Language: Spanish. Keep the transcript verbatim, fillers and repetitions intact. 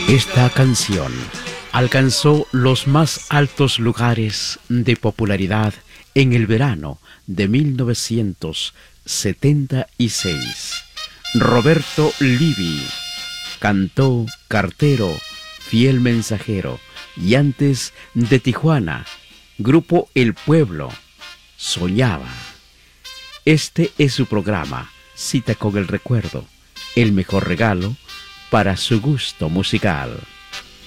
Esta canción alcanzó los más altos lugares de popularidad en el verano de mil novecientos setenta y seis. Roberto Livi cantó Cartero, Fiel Mensajero, y antes de Tijuana, Grupo El Pueblo, Soñaba. Este es su programa, Cita con el Recuerdo, el mejor regalo para su gusto musical.